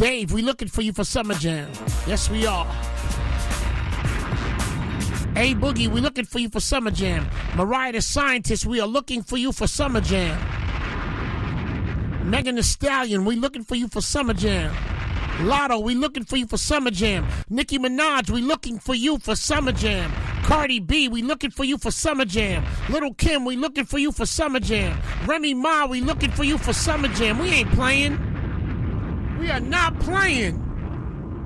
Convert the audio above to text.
Dave, we looking for you for Summer Jam. Yes, we are. A Boogie, we looking for you for Summer Jam. Mariah the Scientist, we are looking for you for Summer Jam. Megan Thee Stallion, we looking for you for Summer Jam. Lotto, we looking for you for Summer Jam. Nicki Minaj, we looking for you for Summer Jam. Cardi B, we looking for you for Summer Jam. Little Kim, we looking for you for Summer Jam. Remy Ma, we looking for you for Summer Jam. We ain't playing. We are not playing.